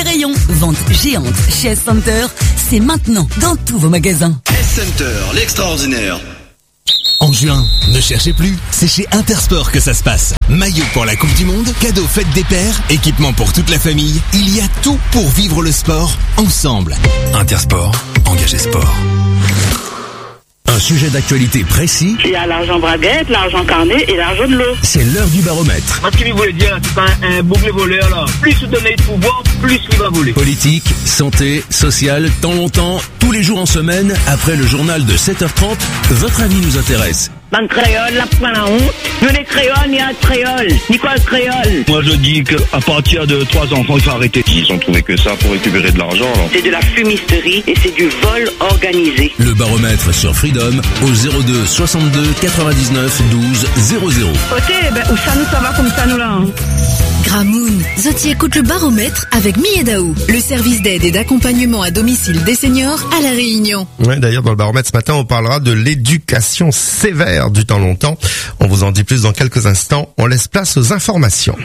rayons. Vente géante chez S-Center, c'est maintenant dans tous vos magasins. S-Center, l'extraordinaire. En juin, ne cherchez plus, c'est chez Intersport que ça se passe. Maillot pour la Coupe du Monde, cadeaux fête des pères, équipement pour toute la famille. Il y a tout pour vivre le sport ensemble. Intersport, engagez sport. Un sujet d'actualité précis. Il y a l'argent braguette, l'argent carnet et l'argent de l'eau. C'est l'heure du baromètre. Moi, ce qu'il voulait dire, c'est pas un boucle voleur, là. Plus vous donnez de pouvoir, plus il va voler. Politique, santé, social, temps longtemps, tous les jours en semaine, après le journal de 7h30, votre avis nous intéresse. Dans le créole, la point la honte. Nous les créoles, il y a le créole. Ni quoi le créole? Moi, je dis qu'à partir de 3 enfants, il faut arrêter. Ils ont trouvé que ça pour récupérer de l'argent, alors. C'est de la fumisterie et c'est du vol organisé. Le baromètre sur Freedom au 02 62 99 12 00. Ok, ben, où ça nous, ça va comme ça, nous, là, hein. Gramoun, Zoti écoute le baromètre avec Miedaou, le service d'aide et d'accompagnement à domicile des seniors à La Réunion. Ouais, d'ailleurs, dans le baromètre ce matin, on parlera de l'éducation sévère du temps longtemps. On vous en dit plus dans quelques instants. On laisse place aux informations.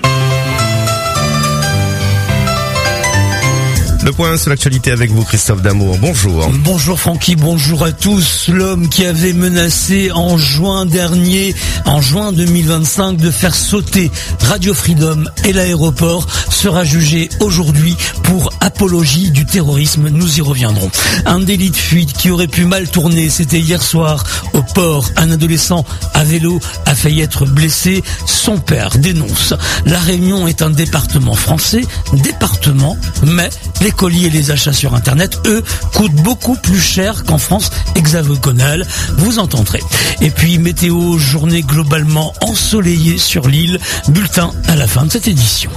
Le point sur l'actualité avec vous, Christophe Damour. Bonjour. Bonjour Francky, bonjour à tous. L'homme qui avait menacé en juin dernier, en juin 2025, de faire sauter Radio Freedom et l'aéroport sera jugé aujourd'hui pour apologie du terrorisme. Nous y reviendrons. Un délit de fuite qui aurait pu mal tourner, c'était hier soir au port. Un adolescent à vélo a failli être blessé. Son père dénonce. La Réunion est un département français, mais les colis et les achats sur Internet, eux, coûtent beaucoup plus cher qu'en France hexagonale. Vous entendrez. Et puis, météo, journée globalement ensoleillée sur l'île. Bulletin à la fin de cette édition.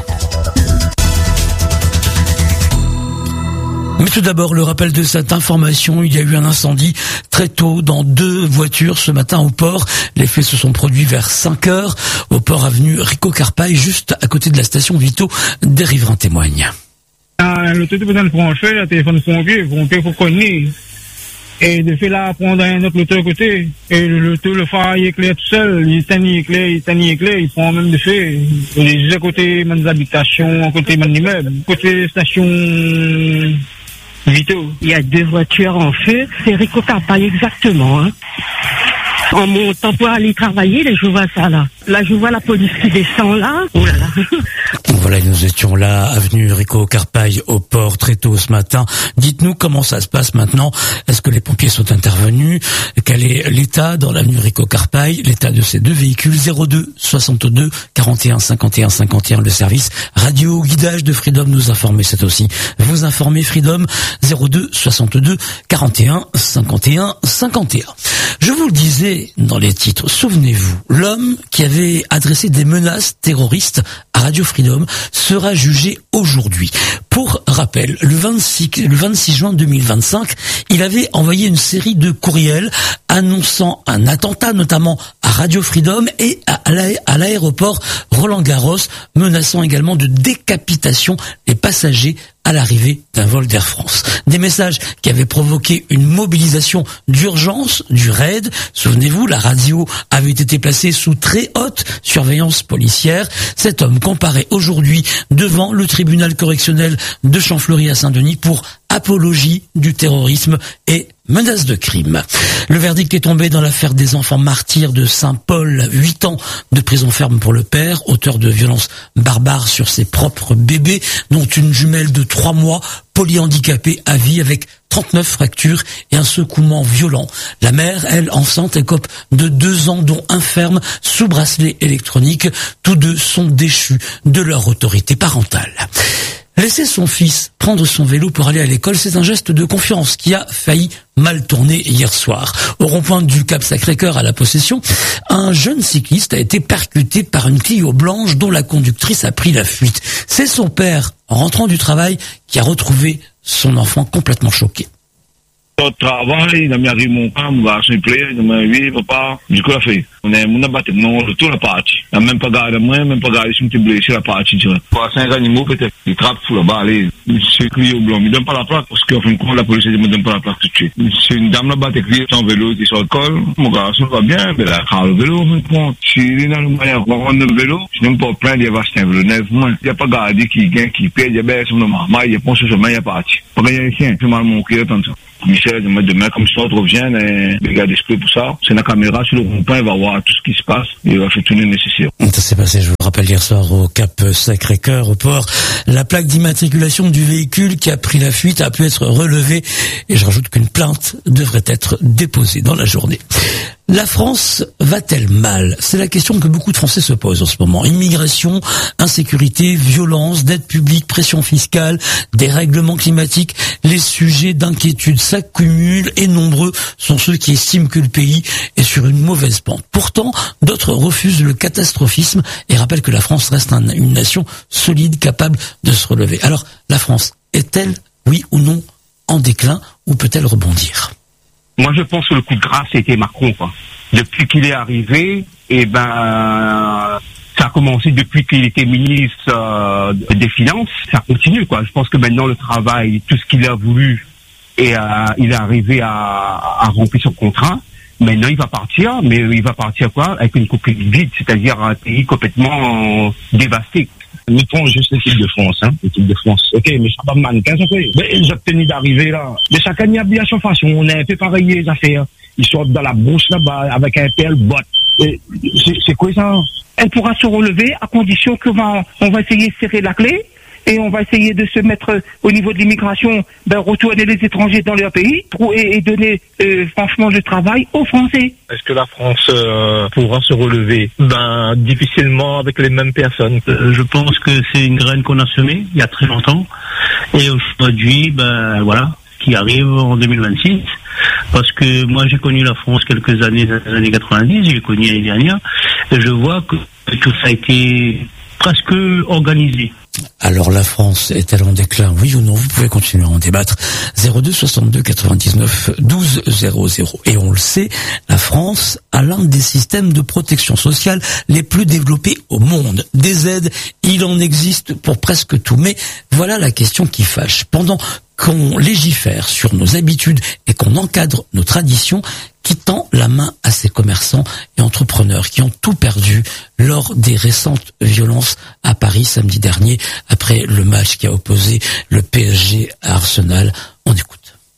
Mais tout d'abord, le rappel de cette information. Il y a eu un incendie très tôt dans 2 voitures ce matin au port. Les faits se sont produits vers 5 heures au port avenue Rico Carpaille, juste à côté de la station Vito. Des riverains témoignent. Le téléphone branché, le téléphone pompier faut connaître. Et de fait là, prendre un autre l'autre côté. Et le phare il éclaire tout seul, il éclaire, il prend même de fait. Il est à côté de habitations, à côté de l'immeuble, côté station Vito. Il y a 2 voitures en feu. C'est Rico Carpaille exactement, hein. En montant pour aller travailler, là, je vois ça, là. Là, je vois la police qui descend, là. Oh là là. Voilà, nous étions là, avenue Rico Carpaille, au port, très tôt ce matin. Dites-nous comment ça se passe maintenant. Est-ce que les pompiers sont intervenus? Quel est l'état dans l'avenue Rico Carpaille? L'état de ces 2 véhicules? 02 62 41 51 51. Le service radio guidage de Freedom nous informer, c'est aussi vous informer Freedom. 02 62 41 51 51. Je vous le disais dans les titres, souvenez-vous, l'homme qui avait adressé des menaces terroristes à Radio Freedom sera jugé aujourd'hui. Pour rappel, le 26 juin 2025, il avait envoyé une série de courriels annonçant un attentat, notamment à Radio Freedom et à l'aéroport Roland-Garros, menaçant également de décapitation des passagers à l'arrivée d'un vol d'Air France. Des messages qui avaient provoqué une mobilisation d'urgence du RAID. Souvenez-vous, la radio avait été placée sous très haute surveillance policière. Cet homme comparaît aujourd'hui devant le tribunal correctionnel de Champfleury à Saint-Denis pour apologie du terrorisme et menace de crime. Le verdict est tombé dans l'affaire des enfants martyrs de Saint-Paul. 8 ans de prison ferme pour le père, auteur de violences barbares sur ses propres bébés, dont une jumelle de 3 mois, polyhandicapée à vie avec 39 fractures et un secouement violent. La mère, elle, enceinte, écope de 2 ans, dont un ferme sous bracelet électronique. Tous 2 sont déchus de leur autorité parentale. Laisser son fils prendre son vélo pour aller à l'école, c'est un geste de confiance qui a failli mal tourner hier soir. Au rond-point du Cap Sacré-Cœur à la Possession, un jeune cycliste a été percuté par une Clio blanche dont la conductrice a pris la fuite. C'est son père, en rentrant du travail, qui a retrouvé son enfant complètement choqué. Au travail, il a mis à mon camp, mon garçon plaît, il m'a dit, oui, papa, du coup, il a fait. On a battu, non, tout la partie. Il n'a même pas gardé moi, même pas gardé si je me blessé la partie, tu vois. Pour 5 animaux, peut-être, il trappe fou là-bas, allez, c'est crié au blanc, il ne donne pas la plaque, parce qu'en fin de compte, la police ne me donne pas la plaque tout de suite. C'est une dame là-bas, qui est en vélo, qui est sur le col, mon garçon va bien, mais là, quand le vélo, en fin de compte, s'il est dans le moyen de rendre le vélo, je n'aime pas plein, il va acheter un vélo neuf, moi. Il n'y a pas gardé qui gagne, qui perd, il y a bien, son maman, il y a pas ce chemin, il y a parti. Pas gagné rien, c'est mal mon cœur, tant ça. Michel, demain, comme ça, on revient, les gars d'esprit pour ça. C'est la caméra sur le rond-point, il va voir tout ce qui se passe et il va faire tout le nécessaire. Ça s'est passé, je vous rappelle, hier soir au Cap Sacré-Cœur, au port. La plaque d'immatriculation du véhicule qui a pris la fuite a pu être relevée et je rajoute qu'une plainte devrait être déposée dans la journée. La France va-t-elle mal? C'est la question que beaucoup de Français se posent en ce moment. Immigration, insécurité, violence, dette publique, pression fiscale, dérèglement climatique, les sujets d'inquiétude s'accumulent et nombreux sont ceux qui estiment que le pays est sur une mauvaise pente. Pourtant, d'autres refusent le catastrophisme et rappellent que la France reste une nation solide, capable de se relever. Alors, la France est-elle, oui ou non, en déclin ou peut-elle rebondir? Moi, je pense que le coup de grâce, c'était Macron, quoi. Depuis qu'il est arrivé, ça a commencé depuis qu'il était ministre des Finances. Ça continue, quoi. Je pense que maintenant, le travail, tout ce qu'il a voulu, et il est arrivé à remplir son contrat. Maintenant, il va partir, mais il va partir quoi? Avec une coquille vide, c'est-à-dire un pays complètement dévasté. Nous prenons juste l'équipe de France, hein, l'équipe de France. Ok, mais c'est pas mannequin, ça fait. Mais ils ont obtenu d'arriver là. Mais chacun y a bien son façon. On est un peu pareil, les affaires. Ils sortent dans la brousse là-bas avec un tel bot. C'est quoi ça? Elle pourra se relever à condition qu'on va essayer de serrer la clé. Et on va essayer de se mettre au niveau de l'immigration, retourner les étrangers dans leur pays et donner franchement le travail aux Français. Est-ce que la France pourra se relever? Difficilement avec les mêmes personnes. Je pense que c'est une graine qu'on a semée il y a très longtemps et aujourd'hui, qui arrive en 2026. Parce que moi j'ai connu la France quelques années, dans les années 90, j'ai connu l'année dernière, et je vois que tout ça a été presque organisé. Alors la France est-elle en déclin, oui ou non? Vous pouvez continuer à en débattre. 02 62 99 12 00. Et on le sait, la France a l'un des systèmes de protection sociale les plus développés au monde. Des aides, il en existe pour presque tout. Mais voilà la question qui fâche. Pendant qu'on légifère sur nos habitudes et qu'on encadre nos traditions, qui tend la main à ces commerçants et entrepreneurs qui ont tout perdu lors des récentes violences à Paris samedi dernier après le match qui a opposé le PSG à Arsenal. On écoute.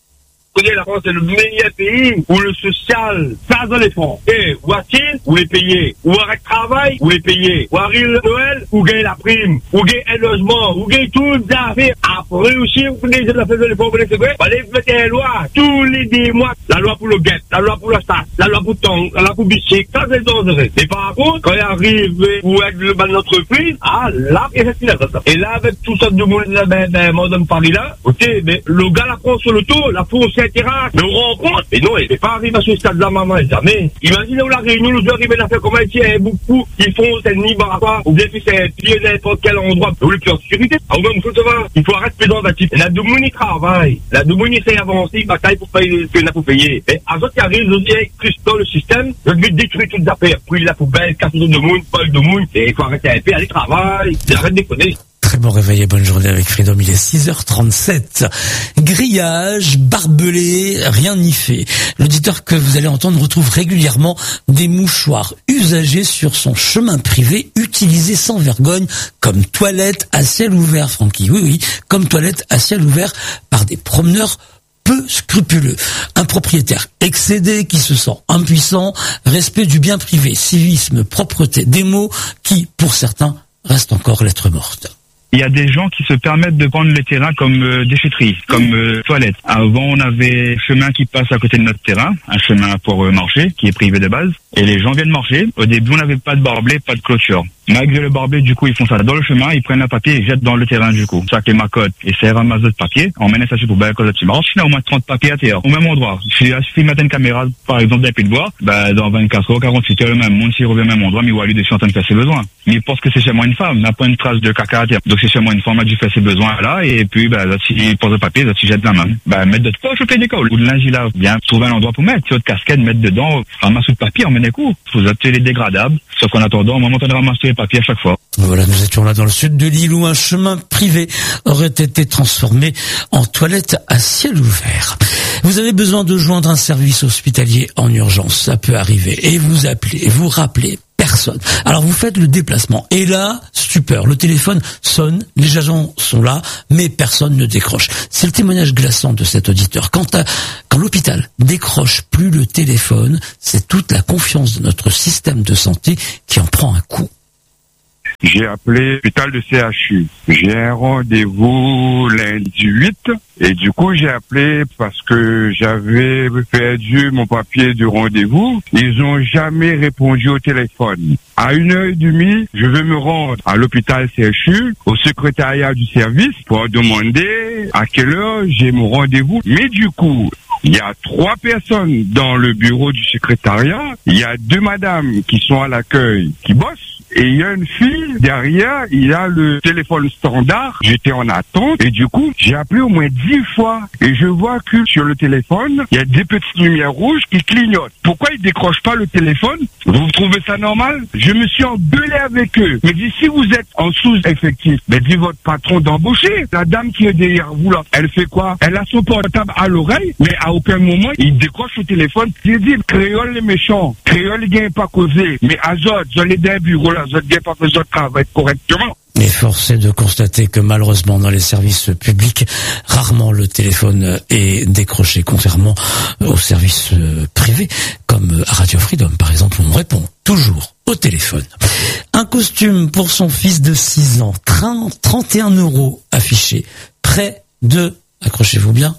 La France est le meilleur pays où le social passe dans les fonds. Et où a-t-il? Où est payé? Où arrête travail? Où est payé? Où arrive le Noël? Où gagne la prime? Où gagne un logement? Où gagne tout les affaires? Après aussi, vous connaissez la fête de l'effort, vous connaissez quoi? Allez, mettre une loi tous les mois. La loi pour le guet, la loi pour la stat, la loi pour Tong, la loi pour Bichic, ça c'est dangereux. Mais par contre, quand il arrive pour être le ban d'entreprise, là, effectivement, ça. Et là, avec tout ça de monde, Madame Paris là, ok, mais le gars la prend sur le dos, la fourche, etc. Mais on rencontre, mais non, il n'est pas arrivé à ce stade-là, maman, jamais. Imaginez où la réunion, nous deux arrivés à faire comment il y a beaucoup qui font cette nuit par rapport, ou bien si c'est plié n'importe quel endroit, ou le plus en sécurité. Ah, ou même, il faut arrêter dans la type. La Doumoni travaille, la Doumoni s'est avancée, il bataille pour payer ce qu'il a pour payer. Mais à ce qui arrive, nous disons, plus dans le système, je vais détruire toutes les affaires. Puis la poubelle, 4 de monde, Paul de monde, et il faut arrêter un peu, aller travailler, arrête de déconner. Très bon réveil et bonne journée avec Freedom, il est 6h37. Grillage, barbelé, rien n'y fait. L'auditeur que vous allez entendre retrouve régulièrement des mouchoirs usagés sur son chemin privé, utilisés sans vergogne comme toilette à ciel ouvert, Francky. Oui, comme toilette à ciel ouvert par des promeneurs peu scrupuleux. Un propriétaire excédé qui se sent impuissant, respect du bien privé, civisme, propreté, des mots qui, pour certains, restent encore lettres mortes. Il y a des gens qui se permettent de prendre les terrains comme déchetterie, comme toilettes. Avant, on avait un chemin qui passe à côté de notre terrain, un chemin pour marcher, qui est privé de base. Et les gens viennent marcher. Au début, on n'avait pas de barbelé, pas de clôture. Malgré le barbet, du coup, ils font ça dans le chemin, ils prennent un papier et jettent dans le terrain, du coup. Ça, c'est ma cote. Et c'est ramasse de papier. On mène ça pour bailler le petit marche. Il y a au moins 30 papiers à terre. Au même endroit. Si ils mettent une caméra, par exemple, d'un pied de bois, dans 24 heures, 48 heures, le même monde, s'il revient au même endroit, mais il va lui dessus en train de faire ses besoins. Mais il pense que c'est chez moi une femme. N'a pas une trace de caca à terre. Donc c'est chez moi une femme, a dû faire ses besoins là, et puis, s'il pose le papier, s'il jette la main. Mettre de poche au pied des cols. Ou de linge, il a bien trouvé un endroit pour mettre. Sur votre casquette, mettre dedans, ramasse le papier, on met des coups. Vous avez les dégradables. Sauf qu'en attendant, on va monter de ramasser les papiers à chaque fois. Voilà, nous étions là dans le sud de l'île où un chemin privé aurait été transformé en toilette à ciel ouvert. Vous avez besoin de joindre un service hospitalier en urgence, ça peut arriver, et vous appelez, vous rappelez, personne. Alors vous faites le déplacement, et là, stupeur, le téléphone sonne, les agents sont là, mais personne ne décroche. C'est le témoignage glaçant de cet auditeur. Quand l'hôpital décroche plus le téléphone, c'est toute la confiance de notre système de santé qui en prend un coup. J'ai appelé l'hôpital de CHU. J'ai un rendez-vous lundi 8 et du coup j'ai appelé parce que j'avais perdu mon papier du rendez-vous. Ils ont jamais répondu au téléphone. À 1h30, je vais me rendre à l'hôpital CHU, au secrétariat du service pour demander à quelle heure j'ai mon rendez-vous. Mais du coup, il y a 3 personnes dans le bureau du secrétariat. Il y a 2 madames qui sont à l'accueil, qui bossent. Et il y a une fille derrière, il y a le téléphone standard. J'étais en attente et du coup, j'ai appelé au moins 10 fois. Et je vois que sur le téléphone, il y a des petites lumières rouges qui clignotent. Pourquoi ils décrochent pas le téléphone? Vous trouvez ça normal? Je me suis engueulé avec eux. Mais dis, si vous êtes en sous-effectif, dis votre patron d'embaucher. La dame qui est derrière vous là, elle fait quoi? Elle a son portable à l'oreille, mais à aucun moment, il décroche le téléphone. J'ai dit, créole les méchants. Créole les gagne pas causé. Mais Azot, je l'ai d'un bureau là. Correctement. Mais force est de constater que malheureusement dans les services publics, rarement le téléphone est décroché, contrairement aux services privés, comme à Radio Freedom par exemple, où on répond toujours au téléphone. Un costume pour son fils de 6 ans, 31 € affiché, près de, accrochez-vous bien,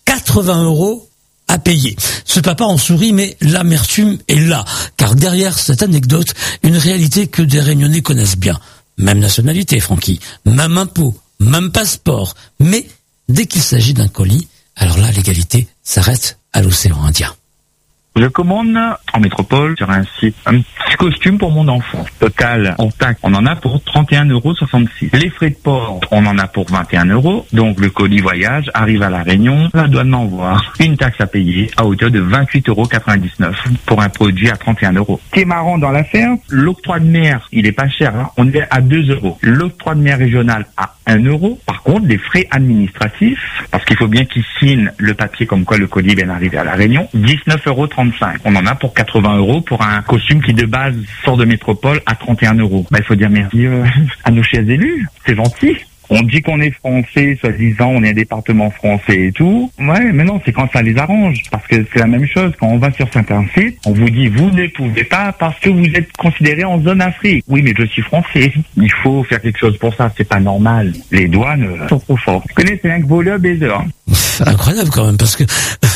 80 € à payer. Ce papa en sourit, mais l'amertume est là, car derrière cette anecdote, une réalité que des Réunionnais connaissent bien. Même nationalité, Francky, même impôt, même passeport, mais dès qu'il s'agit d'un colis, alors là, l'égalité s'arrête à l'océan Indien. Je commande en métropole sur un site un petit costume pour mon enfant. Total, en taxe, on en a pour 31,66 €. Les frais de port, on en a pour 21 €. Donc le colis voyage arrive à La Réunion. La douane m'envoie une taxe à payer à hauteur de 28,99 € pour un produit à 31 €. Ce qui est marrant dans l'affaire, l'octroi de mer, il est pas cher. Hein. On est à 2 €. L'octroi de mer régional à 1 €. Par contre, les frais administratifs, parce qu'il faut bien qu'ils signent le papier comme quoi le colis vient d'arriver à La Réunion, 19,35 €. On en a pour 80 € pour un costume qui de base sort de métropole à 31 €. Il faut dire merci à nos chers élus, c'est gentil. On dit qu'on est français, soi-disant, on est un département français et tout. Ouais, mais non, c'est quand ça les arrange. Parce que c'est la même chose. Quand on va sur certains sites, on vous dit, vous ne pouvez pas parce que vous êtes considéré en zone Afrique. Oui, mais je suis français. Il faut faire quelque chose pour ça. C'est pas normal. Les douanes sont trop forts. Vous connaissez un voleur baiser, hein? C'est incroyable quand même, parce que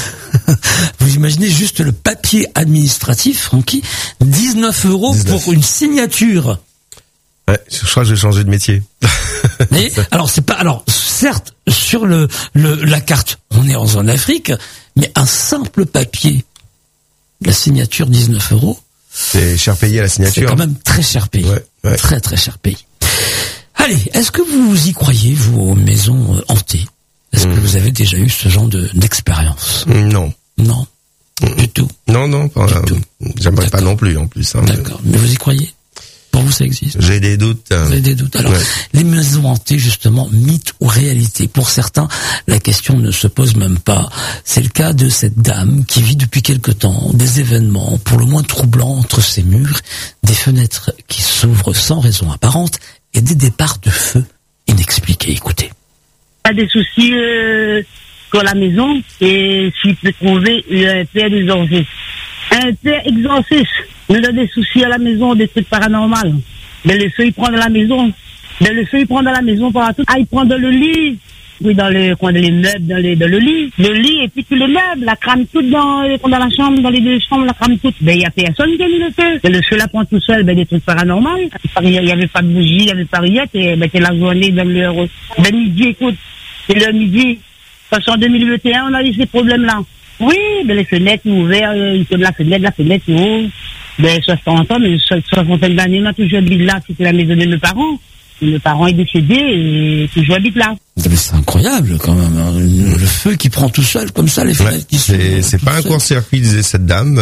vous imaginez juste le papier administratif, Francky, 19 € pour une signature. Ouais, je crois que je vais changer de métier. Mais alors certes sur la carte on est en zone Afrique, mais un simple papier, la signature 19 €. C'est cher payé à la signature. C'est quand même très cher payé. Ouais. Très très cher payé. Allez, est-ce que vous y croyez, vous, aux maisons hantées? Est-ce que vous avez déjà eu ce genre d'expérience? Non. Non. Du tout. Non, j'aimerais pas non plus en plus. Hein, d'accord. Mais vous y croyez? Pour vous, ça existe? J'ai des doutes. Vous avez des doutes. Alors, les maisons hantées, justement, mythe ou réalité? Pour certains, la question ne se pose même pas. C'est le cas de cette dame qui vit depuis quelque temps des événements pour le moins troublants entre ses murs, des fenêtres qui s'ouvrent sans raison apparente et des départs de feu inexpliqués. Écoutez. Pas des soucis dans la maison et s'il peut trouver un père exorciste. Un père exorciste nous donne des soucis à la maison, des trucs paranormaux. Mais le feu, il prend dans la maison. Mais le feu, il prend dans la maison par tout. Ah, il prend dans le lit. fruits dans les meubles, dans le lit. Le lit et puis tous les meubles, la crame toute dans la chambre, dans les deux chambres, la crame toute. Ben, il y a personne qui a mis le feu. Le feu la prend tout seul, des trucs paranormaux. Il y avait pas de bougie, il y avait pas rien, et c'est la journée, l'heure, midi, écoute. C'est l'heure midi. Parce qu'en 2021, on a eu ces problèmes-là. Oui, les fenêtres ouvertes, il faut de la fenêtre ouvre. 60 ans, mais 60 d'années, on a toujours habité là, c'était la maison de mes parents. Mes parents est décédé et toujours habite là. Mais c'est incroyable quand même, hein. Le feu qui prend tout seul comme ça, les fenêtres qui s'ouvrent. C'est pas un court-circuit, disait cette dame.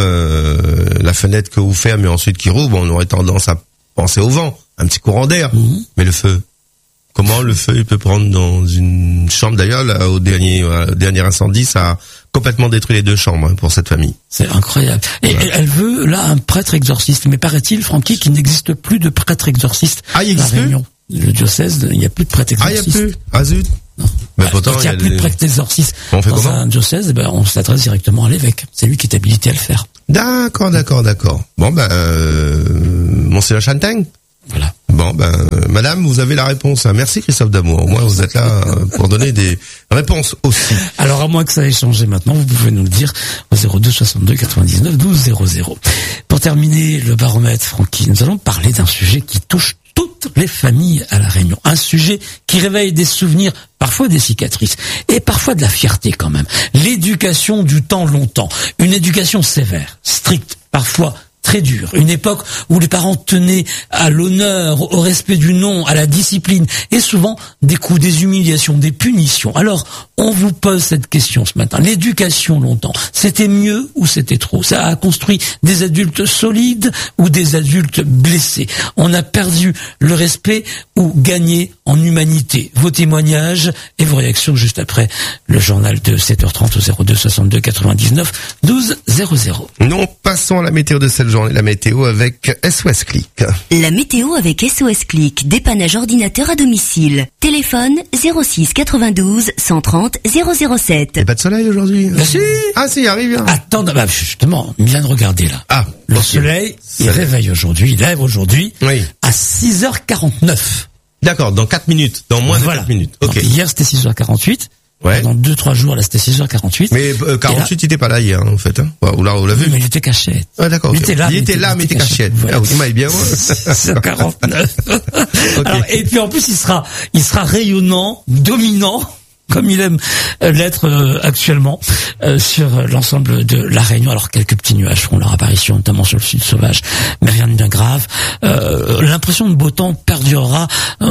La fenêtre que vous fermez ensuite qui rouvre, on aurait tendance à penser au vent, un petit courant d'air. Mais le feu, comment le feu il peut prendre dans une chambre? D'ailleurs, là, au dernier incendie, ça a complètement détruit les deux chambres, hein, pour cette famille. C'est incroyable. Et elle veut là un prêtre exorciste. Mais paraît-il, Francky, qu'il n'existe plus de prêtre exorciste. Ah, il existe plus? Le diocèse, il n'y a plus de prêtre exorciste. Ah, il n'y a plus? Ah, zut. Non. Mais pourtant, il n'y a plus de prêtre exorciste. On fait dans comment? Un diocèse, on s'adresse directement à l'évêque. C'est lui qui est habilité à le faire. D'accord. Bon, Monseigneur Chanteng. Voilà. Bon, madame, vous avez la réponse. Merci Christophe Damour. Au moins, vous êtes là pour donner des réponses aussi. Alors, à moins que ça ait changé maintenant, vous pouvez nous le dire au 02 62 99 12 00. Pour terminer le baromètre, Francky, nous allons parler d'un sujet qui touche toutes les familles à La Réunion. Un sujet qui réveille des souvenirs, parfois des cicatrices, et parfois de la fierté quand même. L'éducation du temps longtemps. Une éducation sévère, stricte, parfois très dure. Une époque où les parents tenaient à l'honneur, au respect du nom, à la discipline, et souvent des coups, des humiliations, des punitions. Alors, on vous pose cette question ce matin. L'éducation longtemps, c'était mieux ou c'était trop? Ça a construit des adultes solides ou des adultes blessés? On a perdu le respect ou gagné en humanité? Vos témoignages et vos réactions juste après le journal de 7h30 au 02 62 99 12 00. Nous passons à la météo de cette journée, la météo avec SOS Click. La météo avec SOS Click, dépannage ordinateur à domicile. Téléphone 06 92 130 007. Et pas de soleil aujourd'hui? Ah si. Ah si, il arrive. Hein. Attends, justement, il vient de regarder là. Ah, le soleil, il réveille aujourd'hui, il lève aujourd'hui à 6h49. D'accord, dans 4 minutes, dans moins de 4 minutes. Ok. Donc, hier c'était 6h48. Ouais. Dans 2-3 jours, là, c'était 6h48. Mais 48, il était pas là hier, en fait. Hein. Ou là, on l'a vu. Mais il était cachette. Ah, d'accord. Il était là, mais il était cachette. Voilà. Ah, vous m'avez bien. 6h49. Okay. Alors, et puis en plus, il sera rayonnant, dominant, comme il aime l'être actuellement sur l'ensemble de La Réunion. Alors quelques petits nuages feront leur apparition, notamment sur le sud sauvage, mais rien de bien grave. L'impression de beau temps perdurera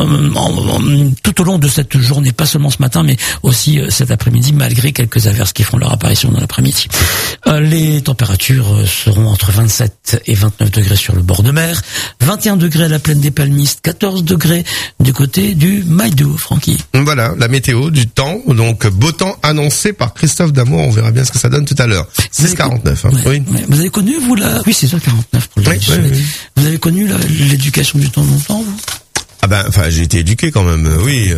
tout au long de cette journée, pas seulement ce matin, mais aussi cet après-midi, malgré quelques averses qui feront leur apparition dans l'après-midi. Les températures seront entre 27 et 29 degrés sur le bord de mer, 21 degrés à la plaine des Palmistes, 14 degrés du côté du Maïdou, Francky. Voilà, la météo du temps. Donc, beau temps annoncé par Christophe Damour. On verra bien ce que ça donne tout à l'heure. 6h49. Hein. Oui. Vous avez connu, vous, Oui, 6h49 pour le oui. Vous avez connu l'éducation du temps longtemps, vous? Ah ben, j'ai été éduqué quand même, oui.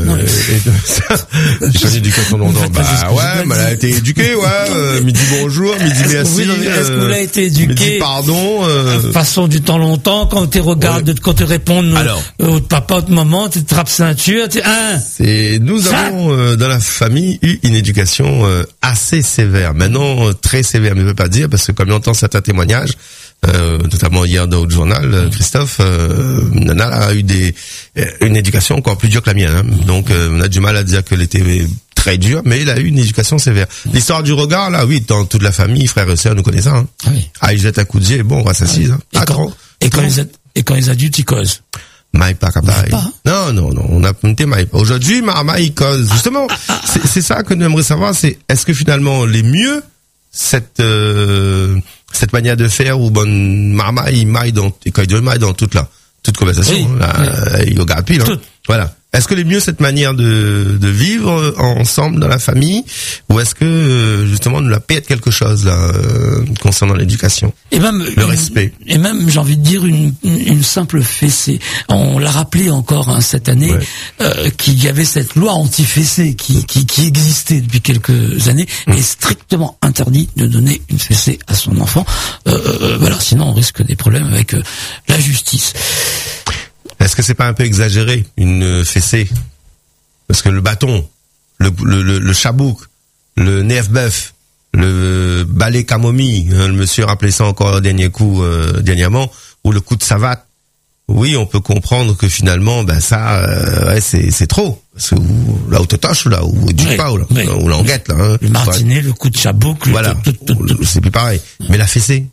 J'ai pas d'éducation longtemps. Elle a été éduquée, midi bonjour, midi merci. Est-ce que vous l'avez été éduqué? Midi pardon. Façon du temps longtemps, quand tu regardes, quand tu réponds au papa, au maman, tu te trappes ceinture, nous avons, dans la famille, eu une éducation, assez sévère. Maintenant, très sévère, mais je veux pas dire, parce que comme j'entends certains témoignages, notamment hier dans votre journal, Christophe, Nana a eu une éducation encore plus dure que la mienne. Hein. Donc on a du mal à dire qu'elle était très dure, mais il a eu une éducation sévère. L'histoire du regard, là, oui, dans toute la famille, frères et sœurs, nous connaissons ça. Hein. Ah, il jette un coup de jet, bon, on va s'assiser. Hein. Et quand les adultes, ils causent. Maï pas capable. Non, on a monté Maï pas. Aujourd'hui, Maï cause. Justement, c'est ça que nous aimerions savoir, c'est est-ce que finalement les mieux cette manière de faire où Marma il maille dans toute conversation, il yoga pile, hein. Voilà. Est-ce que les mieux cette manière de vivre ensemble dans la famille, ou est-ce que justement nous la perd quelque chose là concernant l'éducation et même le respect et même j'ai envie de dire une simple fessée. On l'a rappelé encore cette année qu'il y avait cette loi anti-fessée qui existait depuis quelques années et strictement interdit de donner une fessée à son enfant. Voilà, sinon on risque des problèmes avec la justice. Est-ce que c'est pas un peu exagéré, une fessée? Parce que le bâton, le chabouk, le nef-bœuf, le balai camomille, hein, le monsieur rappelait ça encore au dernier coup, dernièrement, ou le coup de savate. Oui, on peut comprendre que finalement, c'est trop. Parce que là où te tâche, là où du pas, ou l'anguette, là. Hein, le martinet, le coup de chabouk, voilà. C'est plus pareil. Mais la fessée,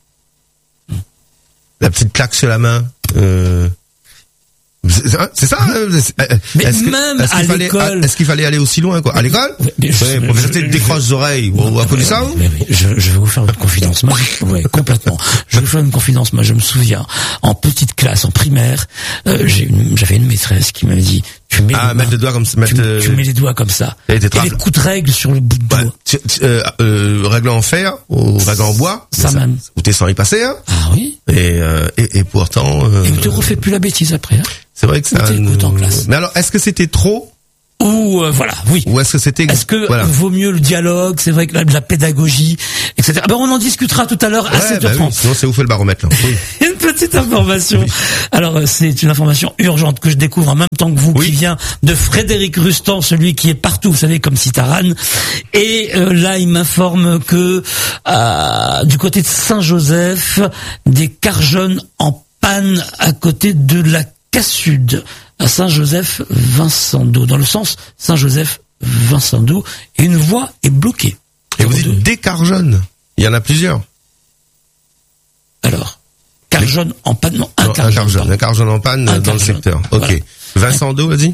la petite claque sur la main, c'est ça. Mais même à l'école, est-ce qu'il fallait aller aussi loin, quoi? À l'école? Professeur, tu décroches les oreilles. Vous avez connu ça, ou? Je vais vous faire une confidence. Moi, complètement. Je vais vous faire une confidence. Moi, je me souviens, en petite classe, en primaire, j'avais une maîtresse qui m'avait dit, tu mets mettre les doigts comme ça, tu mets les doigts comme ça. Et les coups de règle sur le bout de doigt. Règle en fer ou règle en bois. Ça même. Où t'es sans y passer, hein. Ah oui. Et pourtant. Et tu refais plus la bêtise après, hein. C'est vrai que ça. En classe. Mais alors, est-ce que c'était trop? Ou oui. Ou est-ce que c'était? Est-ce que vaut mieux le dialogue? C'est vrai que la pédagogie, etc. Ben on en discutera tout à l'heure à 7h30. Oui, sinon c'est où fait le baromètre là. Oui. Une petite information. Oui. Alors c'est une information urgente que je découvre en même temps que vous, qui vient de Frédéric Rustan, celui qui est partout, vous savez, comme Citaran. Et là, il m'informe que du côté de Saint-Joseph, des cars jaunes en panne à côté de la Cassud, à Saint-Joseph-Vincent-d'Eau, dans le sens Saint-Joseph-Vincent-d'Eau, et une voie est bloquée. Et vous dites des cars jaunes? Il y en a plusieurs. Alors, car jaune en panne, non, un car jaune. Un car jaune en panne dans le secteur. Ok. Voilà. Vincent-d'Eau, vas-y.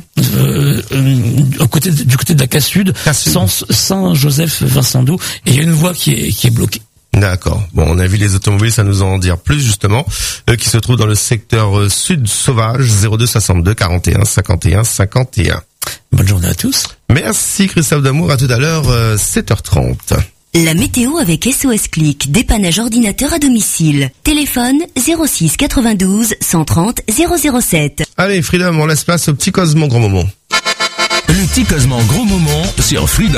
Du côté de la Cassud, sens Saint-Joseph-Vincent-d'Eau, et il y a une voie qui est bloquée. D'accord. Bon, on a vu les automobiles, ça nous en dire plus justement, qui se trouvent dans le secteur sud sauvage, 02 62 41 51 51. Bonne journée à tous. Merci Christophe Damour, à tout à l'heure, 7h30. La météo avec SOS Click, dépannage ordinateur à domicile. Téléphone 06 92 130 007. Allez Freedom, on laisse place au petit Cosmo Gros Moment. Le petit Cosmo Gros Moment sur Freedom.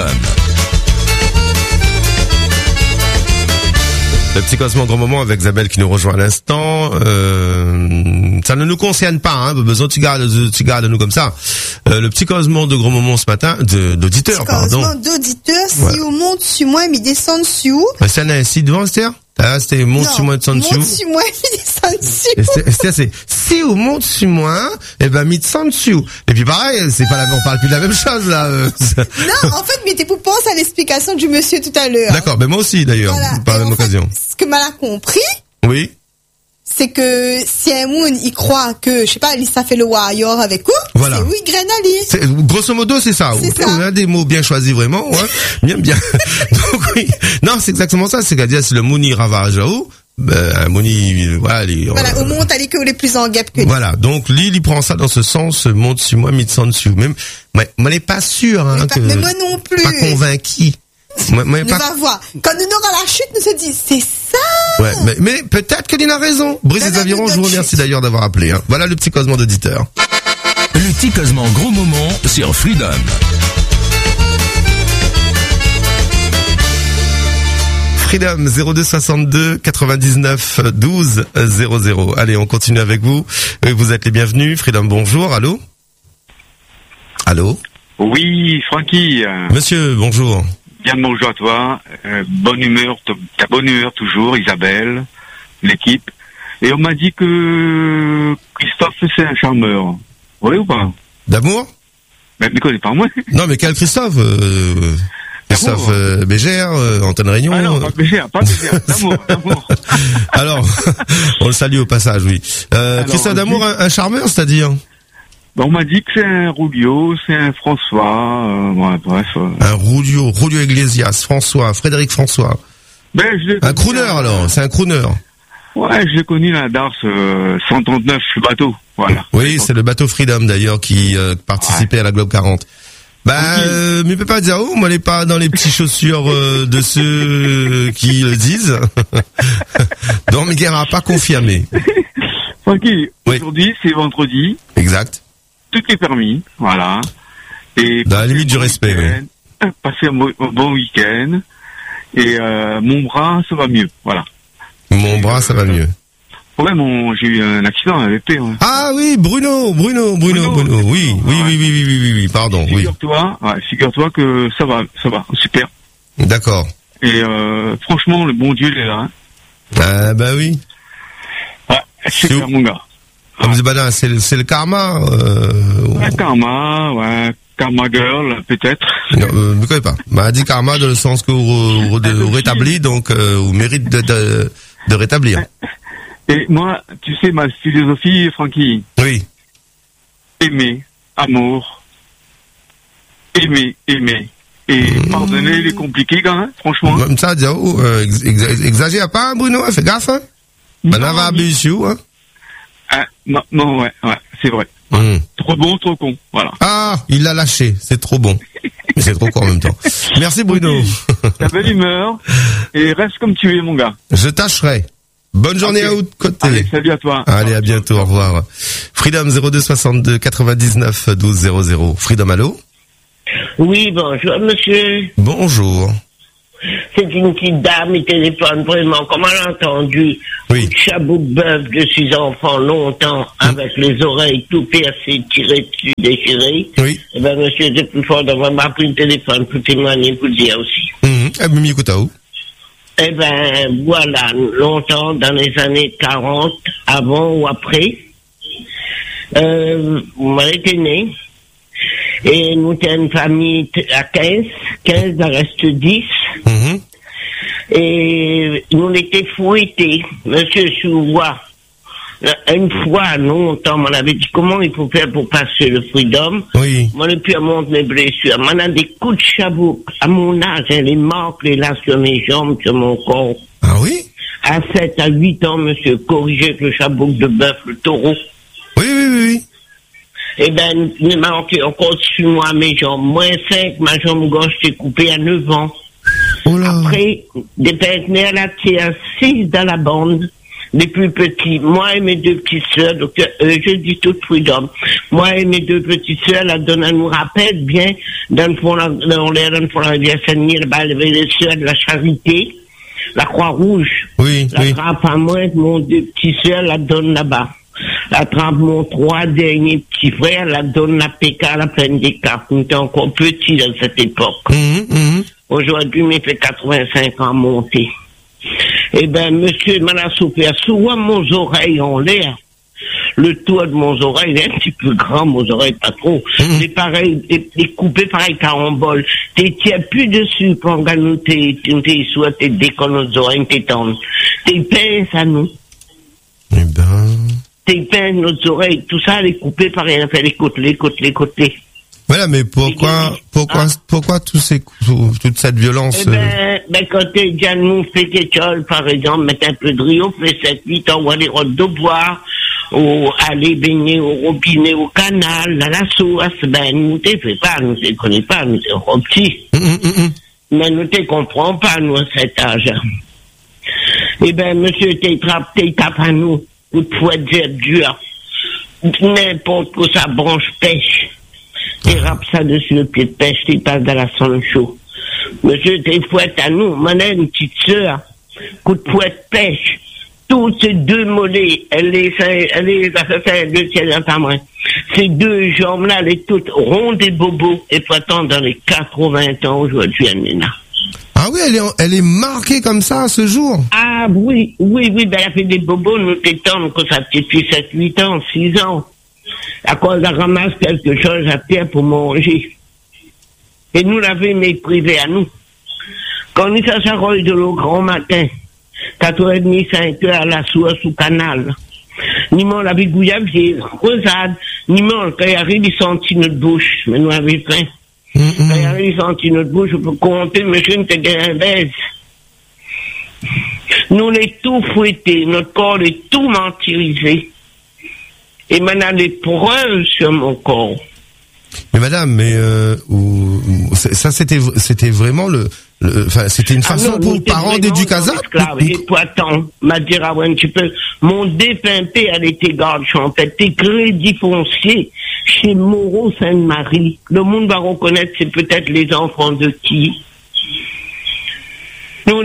Le petit Cosmo Grand Moment avec Isabelle qui nous rejoint à l'instant. Ça ne nous concerne pas, hein. Besoin tu gardes nous comme ça. Le petit Cosmo de Grand Moment ce matin, d'auditeur, pardon. Cosmo d'auditeur, si on monte sur moi, il descend dessus. C'est un ainsi devant, Esther? C'était monte sur moi, descend dessus. Monte sur moi, il descend dessus. Esther, c'est si on monte sur moi, et ben, il descend dessus. Et puis pareil, c'est pas on parle plus de la même chose, là. Non, en fait, mais t'es pour penser à l'explication du monsieur tout à l'heure. D'accord, mais moi aussi, d'ailleurs. Voilà. Par la même occasion. Ce que mal a compris. Oui. C'est que si un monde il croit que je sais pas, ça fait le warrior avec eux, voilà. C'est oui Grenali. Grosso modo c'est ça. On a des mots bien choisis vraiment, ouais. bien. Donc oui, non c'est exactement ça. C'est qu'à dire si le monde il ravage où, un monde au monte à l'école les plus en guêpe que. Voilà. Donc il prend ça dans ce sens, monte sur moi, mis descend dessus. Même, mais n'est pas sûr mais moi non plus. Pas convaincu. Nous va voir. Quand nous aurons la chute, nous se dit c'est ça. Ouais, mais peut-être qu'il a raison. Brice des Avirons, je vous remercie d'ailleurs d'avoir appelé. Hein. Voilà le petit Cosmo d'auditeur. Le petit Cosmo Gros Moment sur Freedom. Freedom 02 62 99 12 00. Allez, on continue avec vous. Vous êtes les bienvenus. Freedom, bonjour. Allô? Allô? Oui, Francky. Monsieur, bonjour. Bien bonjour à toi, bonne humeur, ta bonne humeur toujours, Isabelle, l'équipe. Et on m'a dit que Christophe c'est un charmeur. Oui ou pas? D'amour? Mais ne connais pas moi. Non mais quel Christophe Christophe Bégère, Antoine Réunion. Ah non, pas Bégère, d'amour. Alors, on le salue au passage, oui. Christophe Damour, un charmeur, c'est-à-dire? On m'a dit que c'est un Roulio, c'est un François, bref. Un Roulio Iglesias, François, Frédéric François. Un crooner alors, c'est un crooner. Ouais, je l'ai connu là, Dars 139, le bateau, voilà. Oui, c'est le bateau Freedom d'ailleurs qui participait à la Globe 40. Mais il peut pas dire moi n'est pas dans les petites chaussures de ceux qui le disent. Donc Miguel n'a pas confirmé. Francky, aujourd'hui c'est vendredi. Exact. Tout est permis, voilà. Et dans la limite du respect, oui. Passer un bon week-end. Et mon bras, ça va mieux, voilà. Mon bras, ça va mieux. Ouais, j'ai eu un accident à VP. Ouais. Ah oui, Bruno, oui, pardon, oui. Figure-toi que ça va, super. D'accord. Et franchement, le bon Dieu, il est là. Hein. Ah bah oui. Ouais, super mon gars. C'est le karma. Karma, ouais. Karma girl, peut-être. Non, je ne connais pas. M'a dit karma dans le sens que vous rétablit, donc vous mérite de rétablir. Et moi, tu sais, ma philosophie, Francky. Oui. Aimer, amour. Aimer. Et pardonner les compliqués, quand même, franchement. Comme ça, exagère pas, Bruno, fais gaffe, hein. Banava abusio, hein. Non, ouais, c'est vrai. Trop bon, trop con, voilà. Ah, il l'a lâché, c'est trop bon. Mais c'est trop con en même temps. Merci Bruno. Ta belle humeur, et reste comme tu es, mon gars. Je tâcherai. Bonne journée à vous de côté. Allez, salut à toi. Allez, à bientôt, au revoir. Freedom 02 62 99 12 00. Freedom, allô? Oui, bonjour, monsieur. Bonjour. C'est une petite dame, il téléphone vraiment, comme elle a entendu. Oui. Chabouk bœuf de 6 enfants longtemps, avec les oreilles tout percées, tirées dessus, déchirées. Oui. Eh ben, monsieur, c'est plus fort d'avoir pris le téléphone pour témoigner, pour le dire aussi. Mimi Koutaou. Eh ben, voilà, longtemps, dans les années 40, avant ou après, on été né. Et nous étions une famille à 15, il reste 10. Et nous étions fouettés, monsieur Souvois. Une fois, longtemps, on avait dit comment il faut faire pour passer le freedom. Oui. Moi, et puis à monter mes blessures. Moi, a des coups de chabouk. À mon âge, les marques, les là sur mes jambes, sur mon corps. Ah oui? À 7 à 8 ans, monsieur, corrigé avec le chabouk de bœuf, le taureau. Oui. Eh ben, il m'a manqué encore sur moi mes jambes. Moins 5, ma jambe gauche s'est coupée à 9 ans. Après, des partenaires là, qui à 6 dans la bande, les plus petits. Moi et mes 2 petites sœurs, donc je dis tout freedom. Moi et mes 2 petites sœurs, la donne nous rappelle bien, dans le fond, dans l'air, dans le fond, la rivière Saint-Denis, là-bas, les sœurs de la Charité, la Croix-Rouge. Oui. La trappe à moi, mon 2 petites sœurs, la donne là-bas. La trappe mon 3 derniers petits frères, la donne la PK, la pleine des cartes. Nous étions encore petits dans cette époque. Aujourd'hui, il fait 85 ans monté. Eh ben, monsieur, m'a souffert. Souvent, mon oreille en l'air. Le toit de mon oreille est un petit peu grand, mon oreille pas trop. C'est pareil, des coupés pareil carambole. T'es plus dessus pour gagner tes soit tes décolles nos oreilles, tes tendres. T'es pince à nous. Eh ben. T'es pince nos oreilles, tout ça, les coupés pareil, on fait les côtés. Voilà, mais pourquoi toute cette violence? Eh ben, quand t'es déjà nous fait quelque chose, par exemple, mettre un peu de riz, on fait 7-8 ans, on va les routes de bois, ou aller baigner au robinet, au canal, à la source, ben, nous t'es fait pas, nous t'es connaît pas, nous t'es petits. Mais nous t'es comprend pas, nous, à cet âge. Eh ben, monsieur, t'es tape à nous, ou de fouette dur, n'importe quoi, sa branche pêche. T'es rap ça dessus le pied de pêche, t'es passe dans la sonde chaud. Monsieur, t'es fouette à nous, mon une petite sœur, coup de fouette pêche. Toutes ces 2 mollets, elle les a fait 2 tiers dans main. Ces 2 jambes-là, elle est toutes rondes et bobos, et pourtant dans les 80 ans aujourd'hui, Anina. Ah oui, elle est marquée comme ça à ce jour. Ah oui, ben elle a fait des bobos, nous t'étendons quand sa petite fille 7, 8 ans, 6 ans. À cause elle ramasse quelque chose à terre pour manger. Et nous l'avons méprisé à nous. Quand nous s'arrose de l'eau grand matin, 4h30, 5h à la source sous canal. Ni mon la bigouillable, c'est rosade. Ni mon, quand il arrive, il sentit notre bouche. Mais nous avions faim. Quand il arrive, il sentit notre bouche, je peux compter, monsieur, nous t'es un baise. Nous les tout fouettés, notre corps est tout mentirisé. Et maintenant, des preuves sur mon corps. Mais madame, ça c'était vraiment c'était une façon pour parents d'éducation. Et toi, attends, m'a dit, un petit peu, mon défunt père, elle était garde champêtre, t'es crédit foncier chez Moreau Sainte-Marie. Le monde va reconnaître, c'est peut-être les enfants de qui? Nous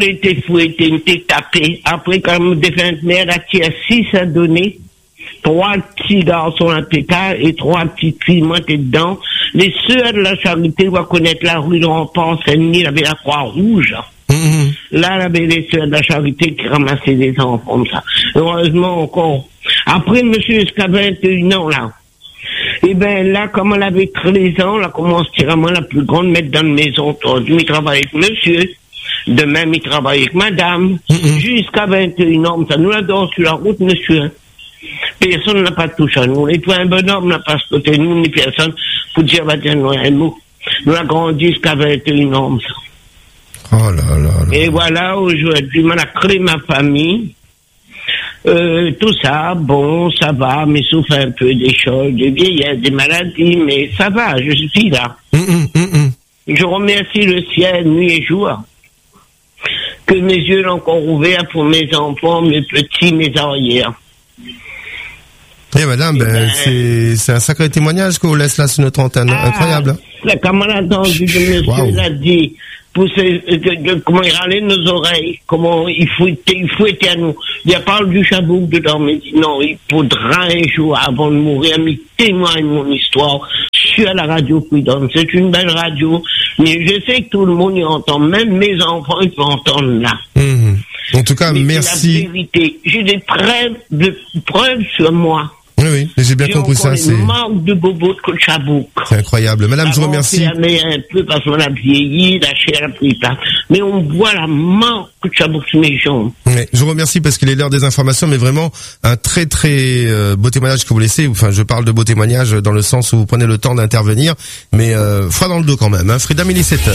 l'été fouetté, une t'es tapé. Après, quand me défend mère, là, qui a 6 à donner. 3 petits garçons à pétard et 3 petites filles montées dedans. Les sœurs de la charité vont connaître la rue de Rampant, Saint-Denis, il avait la Croix-Rouge. Là, il avait les sœurs de la charité qui ramassaient des enfants comme ça. Heureusement encore. Après, monsieur, jusqu'à 21 ans, là. Eh ben, là, comme elle avait 13 ans, là, commence vraiment la plus grande mettre dans la maison. Il travaille avec monsieur. Demain, il travaille avec madame. Jusqu'à 21 ans, ça nous la donne sur la route, monsieur. Personne n'a pas touché à nous. Et toi, un bonhomme n'a pas ce côté nous, ni personne, pour dire, bah, tiens, nous, un mot. Nous avons grandi jusqu'à 21 ans, ça. Oh là là là. Et voilà, aujourd'hui, on a créé ma famille. Tout ça, bon, ça va, mais sauf un peu des choses, des vieillesse, des maladies, mais ça va, je suis là. Je remercie le ciel, nuit et jour. Que mes yeux l'ont encore ouverts pour mes enfants, mes petits, mes arrières. Eh madame, c'est un sacré témoignage qu'on laisse là sur notre antenne. Incroyable. C'est comme on a entendu que monsieur l'a dit, pour comment il râlait nos oreilles, comment il fouettait à nous. Il y a parlé du Chabouk dedans, mais non, il faudra un jour, avant de mourir, me témoigne mon histoire sur la radio Freedom. C'est une belle radio, mais je sais que tout le monde y entend, même mes enfants, ils peuvent entendre là. En tout cas, mais merci. C'est la vérité. J'ai des preuves sur moi. Oui, j'ai bien compris ça. C'est manque de bobo de Chabouk. C'est incroyable. Madame, je vous remercie. Un peu parce qu'on a vieilli, la chair a pris pas. Mais on voit la manque de Chabouk sur mes jambes. Oui, je vous remercie parce qu'il est l'heure des informations, mais vraiment un très très beau témoignage que vous laissez. Enfin, je parle de beau témoignage dans le sens où vous prenez le temps d'intervenir, mais froid dans le dos quand même. Hein. Freedom, il est 7h.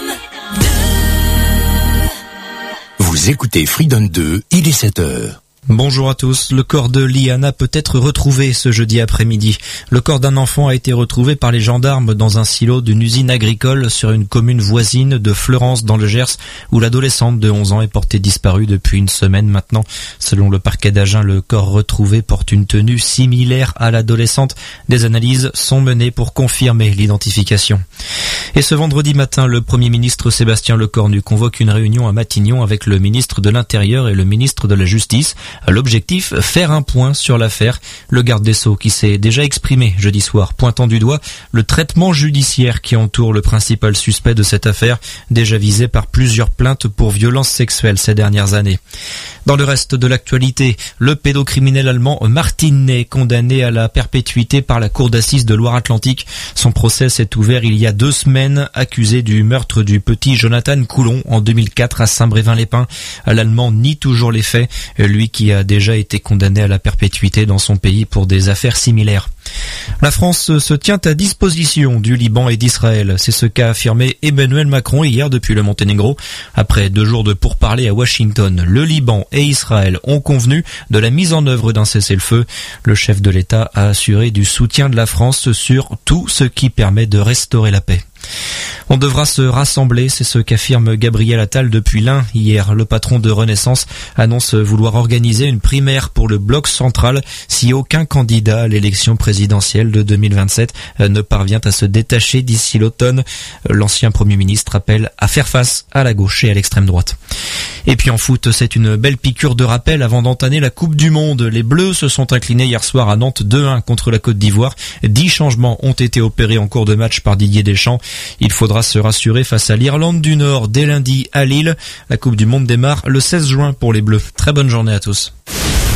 Vous écoutez Freedom 2, il est 7h. Bonjour à tous. Le corps de Liana peut être retrouvé ce jeudi après-midi. Le corps d'un enfant a été retrouvé par les gendarmes dans un silo d'une usine agricole sur une commune voisine de Fleurance dans le Gers, où l'adolescente de 11 ans est portée disparue depuis une semaine maintenant. Selon le parquet d'Agen, le corps retrouvé porte une tenue similaire à l'adolescente. Des analyses sont menées pour confirmer l'identification. Et ce vendredi matin, le Premier ministre Sébastien Lecornu convoque une réunion à Matignon avec le ministre de l'Intérieur et le ministre de la Justice. L'objectif, faire un point sur l'affaire. Le garde des Sceaux qui s'est déjà exprimé jeudi soir, pointant du doigt le traitement judiciaire qui entoure le principal suspect de cette affaire, déjà visé par plusieurs plaintes pour violences sexuelles ces dernières années. Dans le reste de l'actualité, le pédocriminel allemand Martin Ney, condamné à la perpétuité par la cour d'assises de Loire-Atlantique. Son procès s'est ouvert il y a 2 semaines, accusé du meurtre du petit Jonathan Coulon en 2004 à Saint-Brévin-les-Pins. L'Allemand nie toujours les faits, lui qui a déjà été condamné à la perpétuité dans son pays pour des affaires similaires. La France se tient à disposition du Liban et d'Israël. C'est ce qu'a affirmé Emmanuel Macron hier depuis le Monténégro. Après 2 jours de pourparlers à Washington, le Liban et Israël ont convenu de la mise en œuvre d'un cessez-le-feu. Le chef de l'État a assuré du soutien de la France sur tout ce qui permet de restaurer la paix. On devra se rassembler, c'est ce qu'affirme Gabriel Attal depuis l'Ain. Hier, le patron de Renaissance annonce vouloir organiser une primaire pour le bloc central si aucun candidat à l'élection présidentielle de 2027 ne parvient à se détacher d'ici l'automne. L'ancien Premier ministre appelle à faire face à la gauche et à l'extrême droite. Et puis en foot, c'est une belle piqûre de rappel avant d'entamer la Coupe du Monde. Les Bleus se sont inclinés hier soir à Nantes 2-1 contre la Côte d'Ivoire. 10 changements ont été opérés en cours de match par Didier Deschamps. Il faudra se rassurer face à l'Irlande du Nord dès lundi à Lille. La Coupe du Monde démarre le 16 juin pour les Bleus. Très bonne journée à tous.